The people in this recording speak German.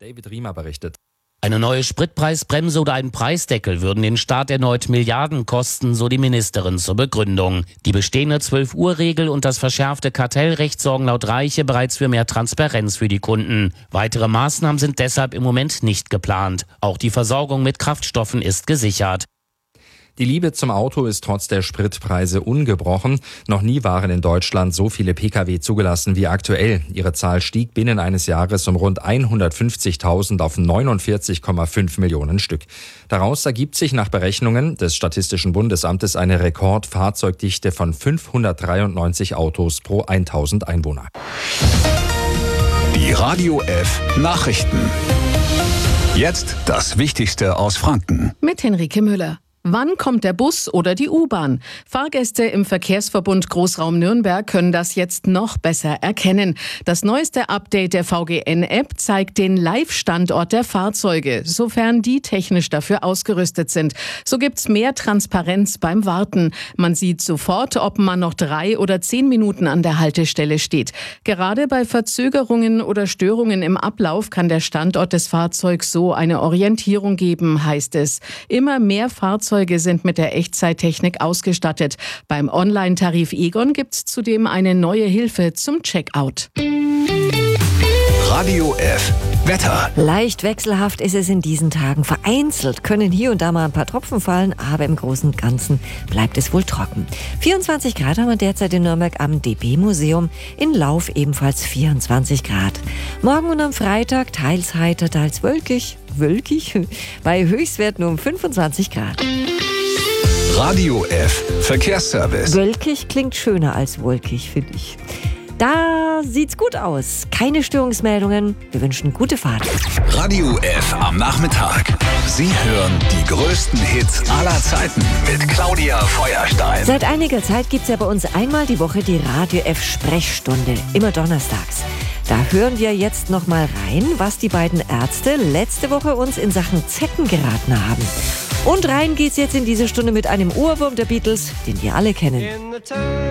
David Riemer berichtet. Eine neue Spritpreisbremse oder ein Preisdeckel würden den Staat erneut Milliarden kosten, so die Ministerin zur Begründung. Die bestehende 12-Uhr-Regel und das verschärfte Kartellrecht sorgen laut Reiche bereits für mehr Transparenz für die Kunden. Weitere Maßnahmen sind deshalb im Moment nicht geplant. Auch die Versorgung mit Kraftstoffen ist gesichert. Die Liebe zum Auto ist trotz der Spritpreise ungebrochen. Noch nie waren in Deutschland so viele Pkw zugelassen wie aktuell. Ihre Zahl stieg binnen eines Jahres um rund 150.000 auf 49,5 Millionen Stück. Daraus ergibt sich nach Berechnungen des Statistischen Bundesamtes eine Rekordfahrzeugdichte von 593 Autos pro 1000 Einwohner. Die Radio F Nachrichten. Jetzt das Wichtigste aus Franken. Mit Henrike Müller. Wann kommt der Bus oder die U-Bahn? Fahrgäste im Verkehrsverbund Großraum Nürnberg können das jetzt noch besser erkennen. Das neueste Update der VGN-App zeigt den Live-Standort der Fahrzeuge, sofern die technisch dafür ausgerüstet sind. So gibt's mehr Transparenz beim Warten. Man sieht sofort, ob man noch 3 oder 10 Minuten an der Haltestelle steht. Gerade bei Verzögerungen oder Störungen im Ablauf kann der Standort des Fahrzeugs so eine Orientierung geben, heißt es. Immer mehr Fahrzeuge sind mit der Echtzeittechnik ausgestattet. Beim Online-Tarif Egon gibt's zudem eine neue Hilfe zum Checkout. Radio F Wetter. Leicht wechselhaft ist es in diesen Tagen. Vereinzelt können hier und da mal ein paar Tropfen fallen, aber im Großen und Ganzen bleibt es wohl trocken. 24 Grad haben wir derzeit in Nürnberg am DB-Museum, in Lauf ebenfalls 24 Grad. Morgen und am Freitag teils heiter, teils wölkig, bei Höchstwerten um 25 Grad. Radio F Verkehrsservice. Wölkig klingt schöner als wolkig, finde ich. Da sieht's gut aus. Keine Störungsmeldungen. Wir wünschen gute Fahrt. Radio F am Nachmittag. Sie hören die größten Hits aller Zeiten mit Claudia Feuerstein. Seit einiger Zeit gibt's ja bei uns einmal die Woche die Radio F Sprechstunde. Immer donnerstags. Da hören wir jetzt noch mal rein, was die beiden Ärzte letzte Woche uns in Sachen Zecken geraten haben. Und rein geht's jetzt in diese Stunde mit einem Ohrwurm der Beatles, den wir alle kennen.